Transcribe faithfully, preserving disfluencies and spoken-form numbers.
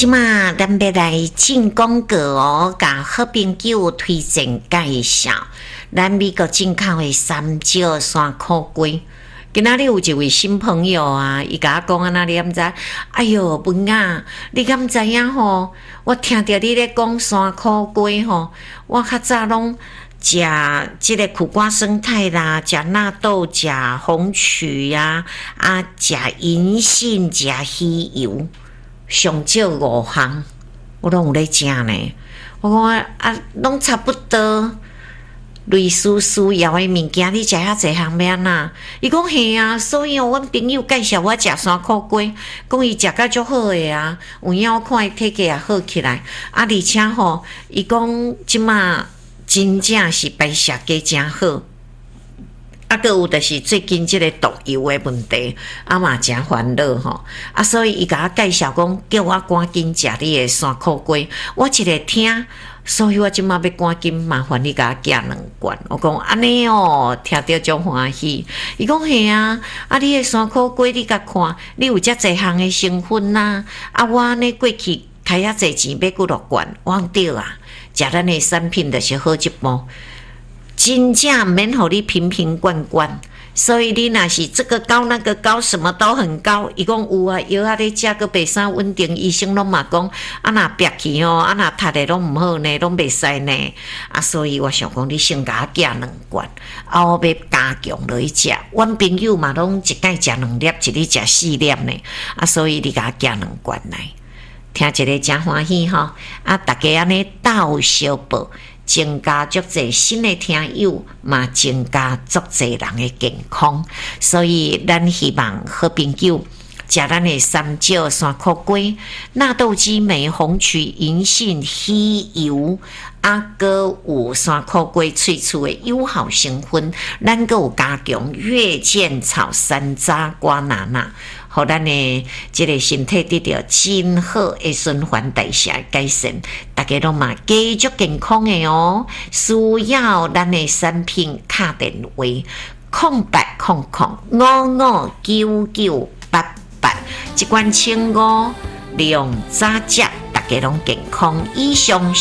即马咱要来进广告哦，甲好朋友推荐介绍，咱美国进口的三椒山苦龟。今仔日有一位新朋友啊，伊甲我讲啊，那你敢知？哎哟，文啊，你敢知影吼？我听着你咧讲山苦龟吼，我较早拢食即个苦瓜生态啦，食纳豆，食红曲呀、啊，啊，食银杏，食鱼油，上少五项，我拢有咧食呢。我讲啊，拢差不多。类似需要的物件，你食遐济项要安那？伊讲嘿啊，所以哦，阮朋友介绍我食山苦龟，讲伊食甲足好诶啊，有影我看伊体格也好起来，啊，而且吼，伊讲即马真正是白血价真好。啊，搁有就是最近即个毒油诶问题，啊嘛真烦恼吼。啊，所以伊甲我介绍讲，叫我赶紧食你诶山苦龟，我一个听。所以我即马要赶紧麻烦你甲我寄两罐。我讲安尼哦，听着足欢喜。伊讲嘿啊，啊你诶山苦龟你甲看，你有遮侪项诶成分呐、啊。啊我呢过去开遐侪钱买几落罐，我讲对啊，食咱诶产品就是好一步，真正免互你瓶瓶罐罐。所以你若是这个高那个高，什么都很高。伊讲有啊，药啊咧食个袂啥稳定，医生拢嘛讲啊，若憋去哦，啊若读的拢毋好呢，拢袂使呢。啊，所以我想讲，你先甲我寄两罐，啊，我要加强落去食。阮朋友嘛拢一摆食两粒，一日食四粒呢。啊，所以你甲我寄两罐来，听一个真欢喜吼。啊，大家安尼斗相报。增加足侪新的听友，嘛增加足侪人的健康，所以咱希望好朋友食咱的三椒山苦龟、纳豆激酶、红曲、银杏、鱼油，啊，搁有山苦龟萃取的友好成分，咱搁有加强月见草、山楂、瓜纳纳。互咱的即个身体得到真好的循环代谢改善，大家拢嘛继续健康的哦。需要咱的产品打电话空八空空五五九九八八，一罐清五量早食，大家拢健康。以上。